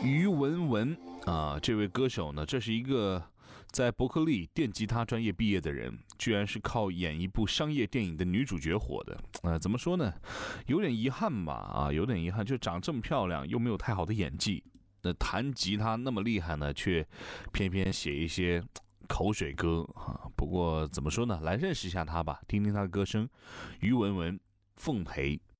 于文文啊，这位歌手呢，这是一个在伯克利电吉他专业毕业的人，居然是靠演一部商业电影的女主角火的。怎么说呢？有点遗憾吧，有点遗憾，就长这么漂亮，又没有太好的演技。那弹吉他那么厉害呢，却偏偏写一些口水歌啊。不过怎么说呢？来认识一下她吧，听听她的歌声。于文文，奉陪。